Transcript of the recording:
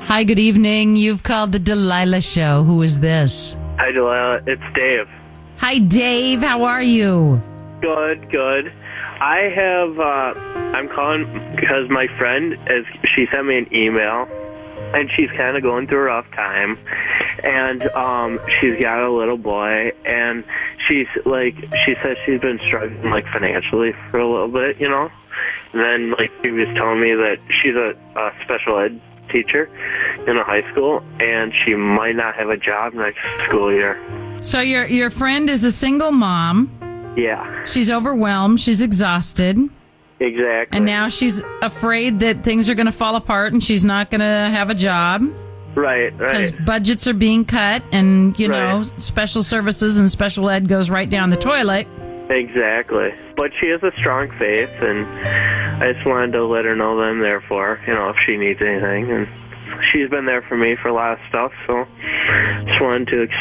Hi, good evening. You've called the Delilah Show. Who is this? Hi, Delilah. It's Dave. Hi, Dave. How are you? Good. I'm calling because my friend, she sent me an email, and she's kind of going through a rough time, and she's got a little boy, and she says she's been struggling, financially for a little bit, And then, she was telling me that she's a special ed teacher in a high school, and she might not have a job next school year. So your friend is a single mom. Yeah. She's overwhelmed. She's exhausted. Exactly. And now she's afraid that things are going to fall apart and she's not going to have a job. Right. Because budgets are being cut and, special services and special ed goes right down the toilet. Exactly. But she has a strong faith, and I just wanted to let her know that I'm there for her, if she needs anything. And she's been there for me for a lot of stuff, so just wanted to